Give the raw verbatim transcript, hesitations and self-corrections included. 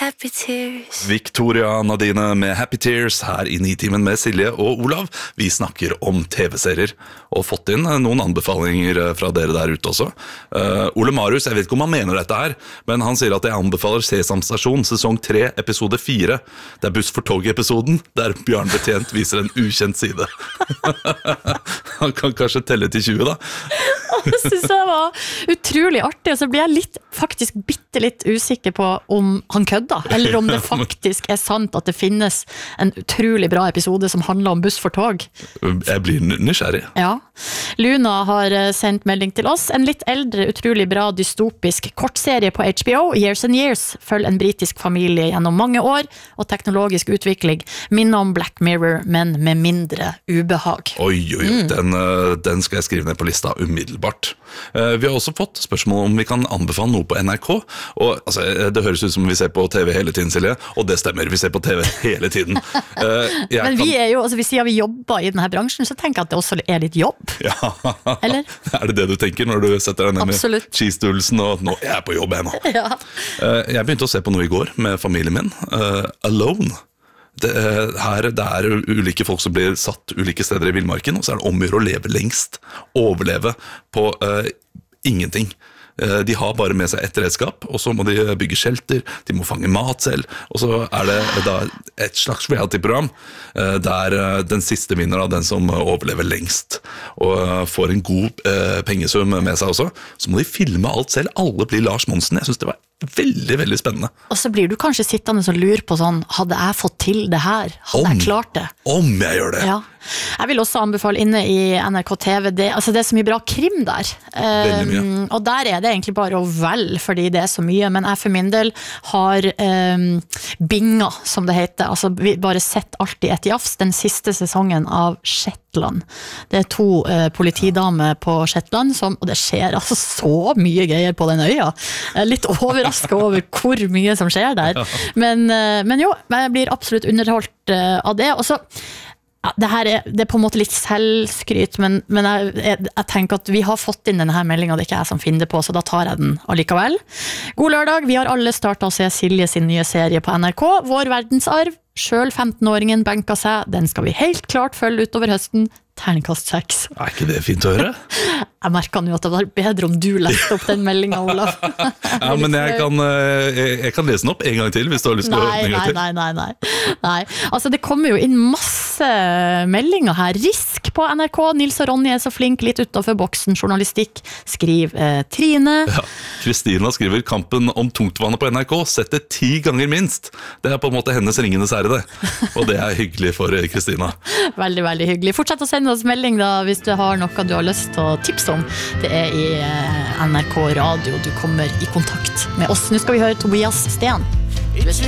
Happy Tears. Victoria Nadine med Happy Tears her i Nitimen med Silje og Olav. Vi snakker om tv-serier og fått inn noen anbefalinger fra dere der ute også. Uh, Ole Marius, jeg vet ikke om han mener dette her, men han sier at jeg anbefaler Sesam Stasjon sesong tre, episode fire. Det er Buss for tog-episoden der Bjørn Betjent viser en ukjent side. Han kan kanskje telle til tjue da. Det synes jeg var utrolig artig, og så blir jeg litt, faktisk bitte litt usikker på om han kødda, eller om det faktisk er sant at det finnes en utrolig bra episode som handler om buss for tog. Jeg blir nysgjerrig. Ja. Luna har sendt melding til oss. En litt eldre, utrolig bra dystopisk kortserie på H B O, Years and Years, følger en britisk familie gjennom mange år, og teknologisk utvikling minner om Black Mirror, men med mindre ubehag. Oi, oi, oi. Mm. Den, den skal jeg skrive ned på lista umiddelbart. Vi har også fått spørsmål om vi kan anbefale noe på N R K, og altså, det høres ut som vi ser på T V hele tiden, Silje, og det stemmer, vi ser på T V hele tiden. Men vi er jo, altså vi sier vi jobber i denne bransjen, så tenker jeg at det også er litt jobb. Ja, eller? Er det det du tenker når du setter deg ned Absolutt. Med cheese-doodlesen og nå jeg er på jobb ennå? Ja. Jeg begynte å se på noe i går med familien min, uh, Alone. Det, her, det er ulike folk som blir satt ulike steder i villmarken, og så er det omgjør å leve lengst, overleve på uh, ingenting. Uh, de har bare med seg ett redskap, og så må de bygge shelter, de må fange mat selv, og så er det da et slags reality-program uh, der uh, den siste vinner av den som overlever lengst, og uh, får en god uh, pengesum med seg også. Så må de filme alt selv, alle blir Lars Monsen. Jeg synes det var veldig, veldig spennende. Og så blir du kanskje sittende og lure på sånn, hadde jeg fått til det her? Hadde om, jeg klart det? Om jeg gjør det. Ja. Jeg vil også anbefale inne i N R K T V, det, altså det er så mye bra krim der. Veldig mye. Um, og der er det egentlig bare å velge, fordi det er så mye, men jeg for min del har um, binga, som det heter, altså vi bare sett alt i et jafs, den siste sesongen av Shetland. Det er to uh, politidamer på Shetland, som, og det skjer altså så mye greier på den øya. Jeg er litt overrasket over hvor mye som skjer der. Men, uh, men jo, jeg blir absolutt underholdt uh, av det, og så ja, det her er, det er på en måte litt selvskryt, men, men jeg, jeg, jeg tenker at vi har fått inn denne her meldingen, det er ikke jeg som finner det på, så da tar jeg den allikevel. God lørdag, vi har alle startet å se Silje sin nye serie på N R K, Vår verdensarv. Selv femtenåringen benka seg, den skal vi helt klart følge utover høsten. Terningkast seks. Er ikke det fint å høre? Jeg merket nå at det var bedre om du leste opp den meldingen, Olav. Ja, men jeg kan, jeg, jeg kan lese den opp en gang til, hvis du har lyst til å høre den en gang til. Nei, nei, nei, nei. nei. Altså, det kommer jo inn masse meldinger her. Risk på N R K, Nils og Ronny er så flink, litt utenfor boksen, journalistikk, skriv eh, Trine. Ja, Kristina skriver, kampen om tungtvannet på N R K, sett det ti ganger minst. Det er på en måte hennes ringende sære det. Og det er hyggelig for Kristina. Veldig, veldig hyggelig. Fortsett å sende oss melding da, hvis du har noe du har lyst til å tipse om. Det er i N R K Radio du kommer i kontakt med oss. Nå skal vi høre Tobias Sten.